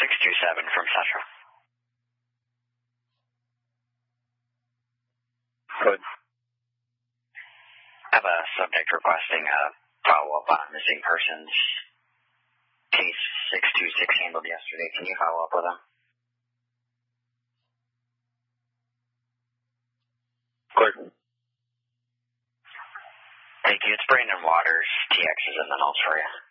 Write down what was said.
627 from Central. Good. I have a subject requesting a follow-up on missing persons. Case 626 handled yesterday. Can you follow up with them? Good. Thank you. It's Brandon Waters. TX is in the notes for you.